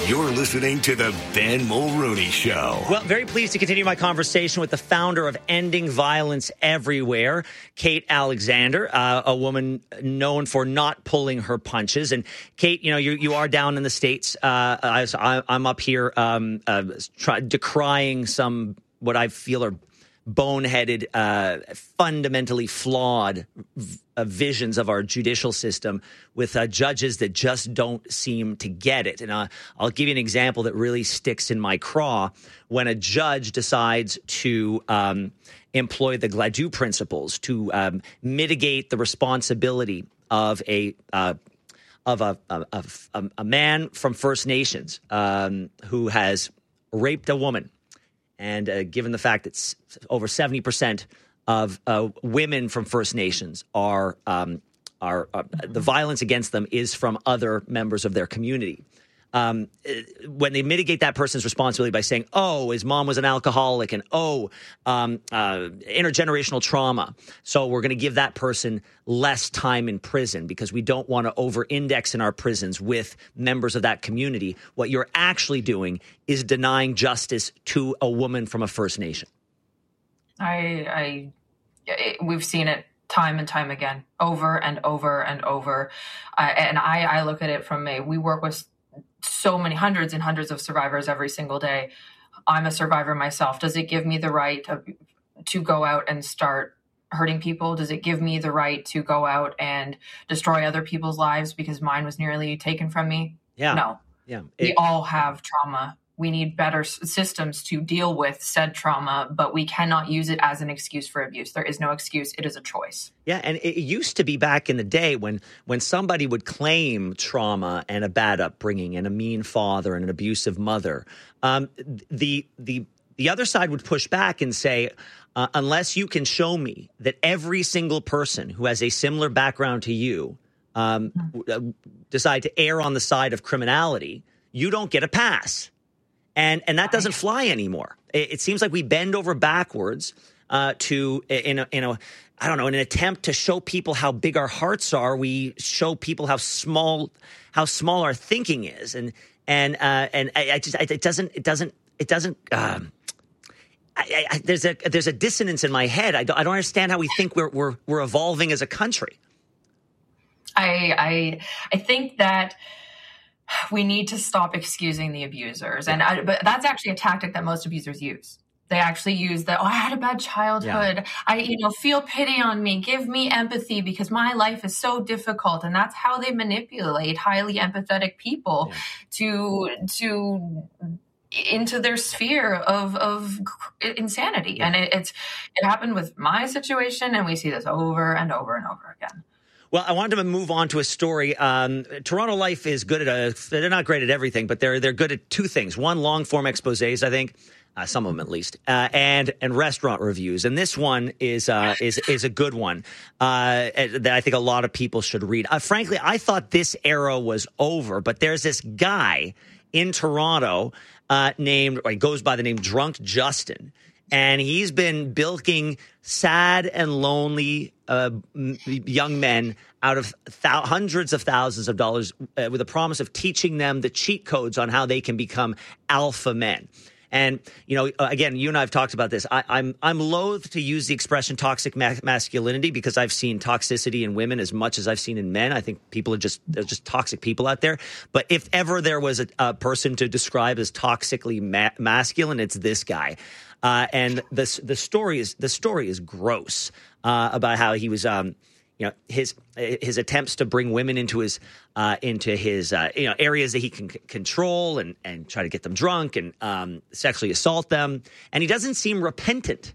You're listening to the Ben Mulrooney Show. Well, very pleased to continue my conversation with the founder of Ending Violence Everywhere, Kate Alexander, a woman known for not pulling her punches. And Kate, you know, you are down in the States. I'm up here decrying some what I feel are boneheaded, fundamentally flawed visions of our judicial system with judges that just don't seem to get it. And I'll give you an example that really sticks in my craw. When a judge decides to employ the Gladue principles to mitigate the responsibility of a man from First Nations who has raped a woman. And given the fact that over 70% of women from First Nations are the violence against them is from other members of their community. When they mitigate that person's responsibility by saying, oh, his mom was an alcoholic and intergenerational trauma. So we're going to give that person less time in prison because we don't want to over-index in our prisons with members of that community. What you're actually doing is denying justice to a woman from a First Nation. We've seen it time and time again, over and over and over. And I look at it we work with so many hundreds and hundreds of survivors every single day. I'm a survivor myself. Does it give me the right to go out and start hurting people? Does it give me the right to go out and destroy other people's lives because mine was nearly taken from me? Yeah. No. Yeah. We all have trauma. We need better systems to deal with said trauma, but we cannot use it as an excuse for abuse. There is no excuse. It is a choice. Yeah, and it used to be back in the day when somebody would claim trauma and a bad upbringing and a mean father and an abusive mother, the other side would push back and say, unless you can show me that every single person who has a similar background to you decide to err on the side of criminality, you don't get a pass. And that doesn't fly anymore. It seems like we bend over backwards in an attempt to show people how big our hearts are. We show people how small our thinking is, and it doesn't. There's a dissonance in my head. I don't understand how we think we're evolving as a country. I think that we need to stop excusing the abusers. But that's actually a tactic that most abusers use. They actually use I had a bad childhood. Yeah. Feel pity on me. Give me empathy because my life is so difficult. And that's how they manipulate highly empathetic people to into their sphere of insanity. Yeah. And it happened with my situation. And we see this over and over and over again. Well, I wanted to move on to a story. Toronto Life is good they're not great at everything, but they're good at two things. One, long form exposés, I think, some of them at least, and restaurant reviews. And this one is a good one that I think a lot of people should read. Frankly, I thought this era was over, but there's this guy in Toronto he goes by the name Drunk Justin. And he's been bilking sad and lonely young men out of hundreds of thousands of dollars with the promise of teaching them the cheat codes on how they can become alpha men. And, again, you and I have talked about this. I'm loath to use the expression toxic masculinity because I've seen toxicity in women as much as I've seen in men. I think there's just toxic people out there. But if ever there was a person to describe as toxically masculine, it's this guy. And the story is gross about how he was, his attempts to bring women into his areas that he can control and try to get them drunk and sexually assault them. And he doesn't seem repentant.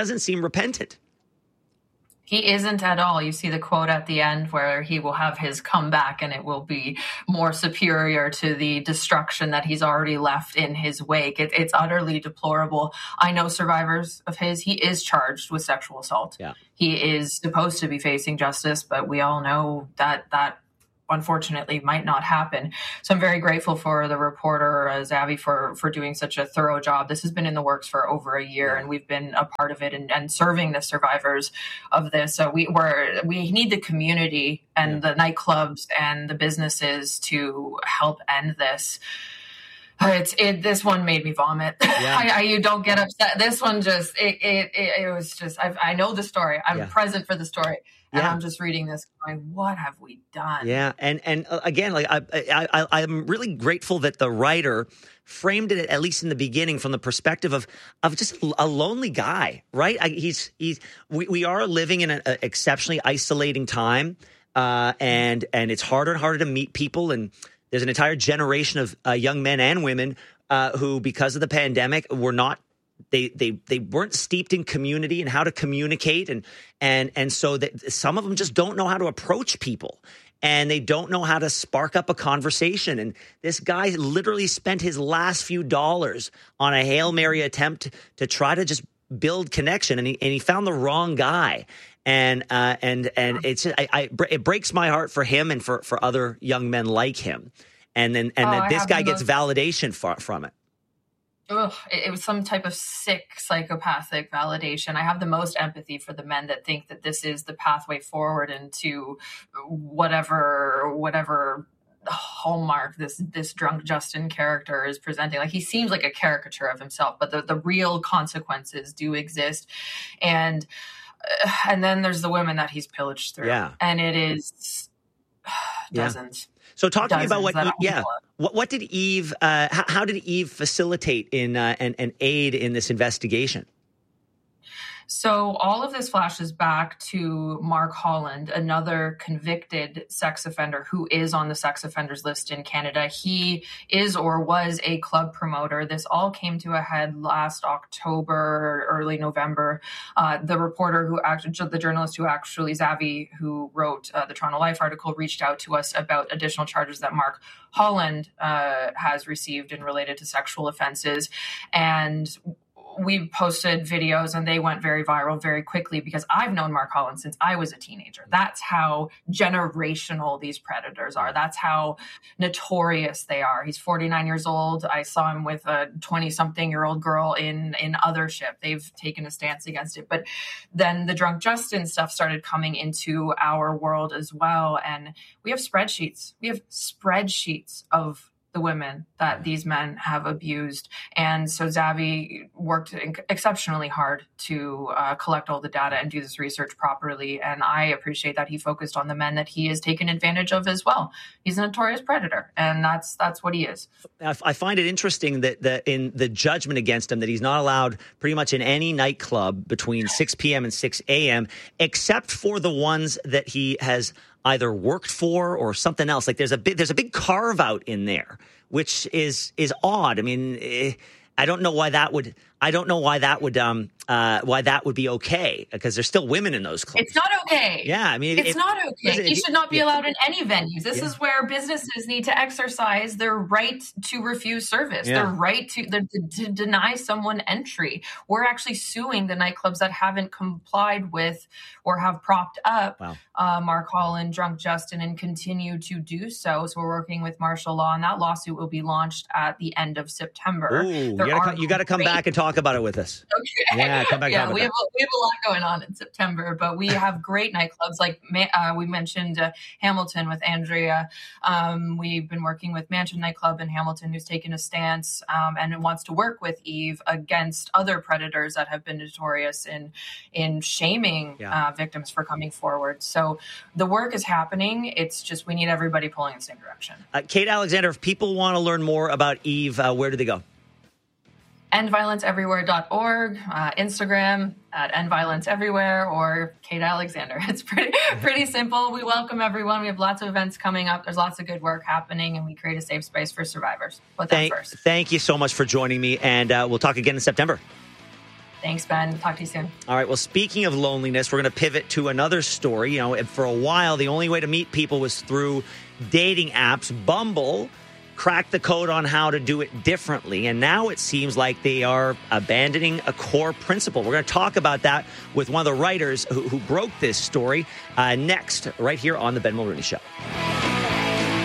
He isn't at all. You see the quote at the end where he will have his comeback and it will be more superior to the destruction that he's already left in his wake. It's utterly deplorable. I know survivors of his. He is charged with sexual assault. Yeah. He is supposed to be facing justice, but we all know that unfortunately might not happen. So I'm very grateful for the reporter, Zavi, for doing such a thorough job. This has been in the works for over a year, and we've been a part of it and serving the survivors of this. So we need the community and the nightclubs and the businesses to help end this. This one made me vomit. Yeah. You don't get upset. This one just, it was just, I know the story. I'm present for the story. And I'm just reading this going, what have we done? Yeah. And again, like I'm really grateful that the writer framed it, at least in the beginning, from the perspective of just a lonely guy, right? We are living in an exceptionally isolating time. And it's harder and harder to meet people. And there's an entire generation of young men and women who, because of the pandemic, were not. They weren't steeped in community and how to communicate, and so that some of them just don't know how to approach people, and they don't know how to spark up a conversation. And this guy literally spent his last few dollars on a Hail Mary attempt to try to just build connection, and he found the wrong guy. And it's it breaks my heart for him and for other young men like him. And then this guy gets validation from it. Ugh, it was some type of sick psychopathic validation. I have the most empathy for the men that think that this is the pathway forward into whatever hallmark this drunk Justin character is presenting. Like, he seems like a caricature of himself, but the real consequences do exist. And then there's the women that he's pillaged through. Yeah. And it is dozens. So talk to me about what did Eve, how did Eve facilitate in and aid in this investigation? So all of this flashes back to Mark Holland, another convicted sex offender who is on the sex offenders list in Canada. He is or was a club promoter. This all came to a head last October, early November. The reporter the journalist Zavi, who wrote the Toronto Life article, reached out to us about additional charges that Mark Holland has received and related to sexual offenses. And we posted videos and they went very viral very quickly because I've known Mark Holland since I was a teenager. That's how generational these predators are. That's how notorious they are. He's 49 years old. I saw him with a 20-something-year-old girl in Othership. They've taken a stance against it. But then the Drunk Justin stuff started coming into our world as well. And we have spreadsheets. We have spreadsheets of the women that these men have abused. And so Zavi worked exceptionally hard to collect all the data and do this research properly. And I appreciate that he focused on the men that he has taken advantage of as well. He's a notorious predator, and that's what he is. I find it interesting that in the judgment against him, that he's not allowed pretty much in any nightclub between 6 p.m. and 6 a.m., except for the ones that he has either worked for or something else. Like there's a big carve out in there, which is odd. I mean, I don't know why that would be okay, because there's still women in those clubs. It's not okay. Yeah, I mean, it's not okay. He should not be allowed in any venues. This is where businesses need to exercise their right to refuse service, their right to deny someone entry. We're actually suing the nightclubs that haven't complied with or have propped up Mark Holland, Drunk Justin, and continue to do so. So we're working with martial law, and that lawsuit will be launched at the end of September. Ooh, you got to come back and talk about it with us. Okay. Yeah, come back. Yeah, we have a lot going on in September, but we have great nightclubs like we mentioned Hamilton with Andrea. We've been working with Mansion Nightclub in Hamilton, who's taken a stance and wants to work with Eve against other predators that have been notorious in shaming victims for coming forward. So the work is happening. It's just we need everybody pulling in the same direction. Kate Alexander, if people want to learn more about Eve, where do they go? endviolenceeverywhere.org, Instagram at endviolenceeverywhere, or Kate Alexander. It's pretty simple. We welcome everyone. We have lots of events coming up. There's lots of good work happening, and we create a safe space for survivors. Put that first. Thank you so much for joining me, and we'll talk again in September. Thanks, Ben. Talk to you soon. All right. Well, speaking of loneliness, we're going to pivot to another story. You know, for a while, the only way to meet people was through dating apps. Bumble cracked the code on how to do it differently, and now it seems like they are abandoning a core principle. We're going to talk about that with one of the writers who broke this story next, right here on The Ben Mulrooney Show.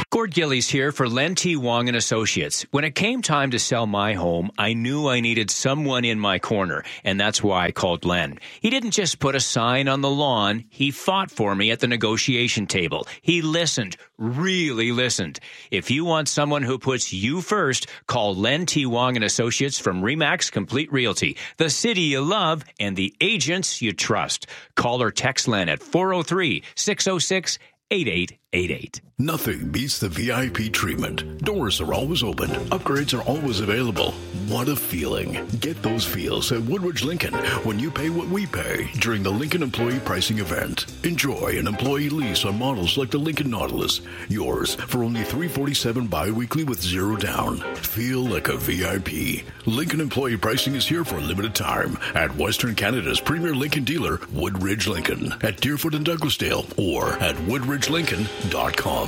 Gord Gillies here for Len T. Wong and Associates. When it came time to sell my home, I knew I needed someone in my corner, and that's why I called Len. He didn't just put a sign on the lawn. He fought for me at the negotiation table. He listened, really listened. If you want someone who puts you first, call Len T. Wong and Associates from RE/MAX Complete Realty, the city you love and the agents you trust. Call or text Len at 403-606-8888. Nothing beats the VIP treatment. Doors are always open. Upgrades are always available. What a feeling. Get those feels at Woodridge Lincoln when you pay what we pay during the Lincoln Employee Pricing Event. Enjoy an employee lease on models like the Lincoln Nautilus. Yours for only $347 bi-weekly with zero down. Feel like a VIP. Lincoln Employee Pricing is here for a limited time at Western Canada's premier Lincoln dealer, Woodridge Lincoln, at Deerfoot and Douglasdale, or at woodridgelincoln.com.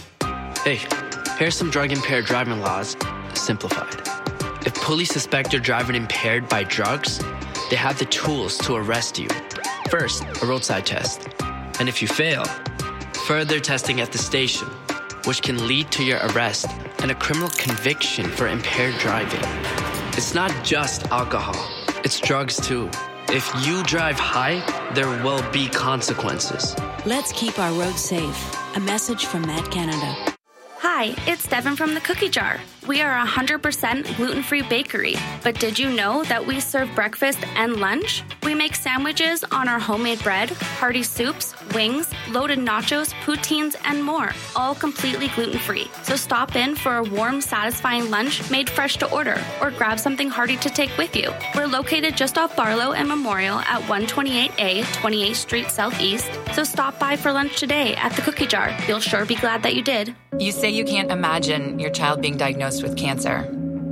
Hey, here's some drug-impaired driving laws, simplified. If police suspect you're driving impaired by drugs, they have the tools to arrest you. First, a roadside test. And if you fail, further testing at the station, which can lead to your arrest and a criminal conviction for impaired driving. It's not just alcohol, it's drugs too. If you drive high, there will be consequences. Let's keep our roads safe. A message from Mad Canada. Hi, it's Devin from the Cookie Jar. We are a 100% gluten-free bakery, but did you know that we serve breakfast and lunch? We make sandwiches on our homemade bread, hearty soups, wings, loaded nachos, poutines, and more, all completely gluten-free. So stop in for a warm, satisfying lunch made fresh to order, or grab something hearty to take with you. We're located just off Barlow and Memorial at 128A, 28th Street Southeast, so stop by for lunch today at the Cookie Jar. You'll sure be glad that you did. You say you can't imagine your child being diagnosed with cancer,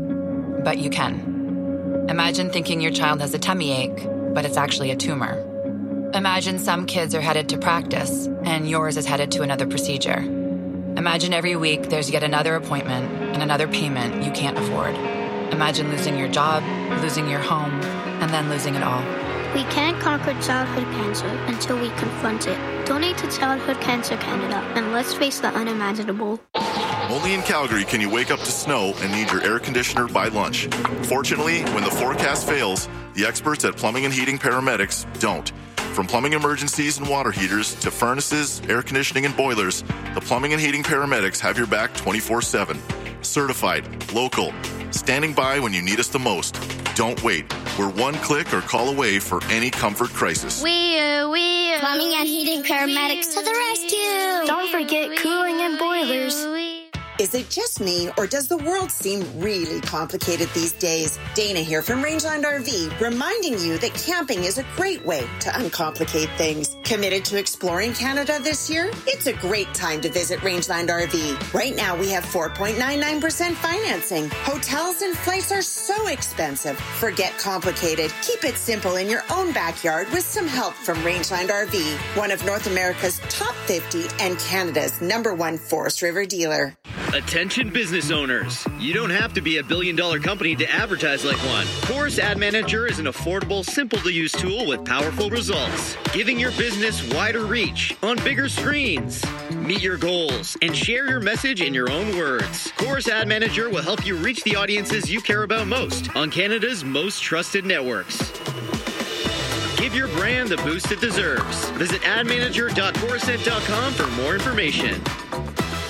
but you can. Imagine thinking your child has a tummy ache, but it's actually a tumor. Imagine some kids are headed to practice, and yours is headed to another procedure. Imagine every week there's yet another appointment and another payment you can't afford. Imagine losing your job, losing your home, and then losing it all. We can't conquer childhood cancer until we confront it. Donate to Childhood Cancer Canada, and let's face the unimaginable. Only in Calgary can you wake up to snow and need your air conditioner by lunch. Fortunately, when the forecast fails, the experts at Plumbing and Heating Paramedics don't. From plumbing emergencies and water heaters to furnaces, air conditioning, and boilers, the Plumbing and Heating Paramedics have your back 24/7. Certified, local, standing by when you need us the most. Don't wait. We're one click or call away for any comfort crisis. We Plumbing and Heating Paramedics to the rescue. Don't forget cooling and boilers. Is it just me, or does the world seem really complicated these days? Dana here from Rangeland RV, reminding you that camping is a great way to uncomplicate things. Committed to exploring Canada this year? It's a great time to visit Rangeland RV. Right now, we have 4.99% financing. Hotels and flights are so expensive. Forget complicated. Keep it simple in your own backyard with some help from Rangeland RV, one of North America's top 50 and Canada's #1 Forest River dealer. Attention business owners. You don't have to be a billion-dollar company to advertise like one. Chorus Ad Manager is an affordable, simple-to-use tool with powerful results, giving your business wider reach on bigger screens. Meet your goals and share your message in your own words. Chorus Ad Manager will help you reach the audiences you care about most on Canada's most trusted networks. Give your brand the boost it deserves. Visit admanager.chorusnet.com for more information.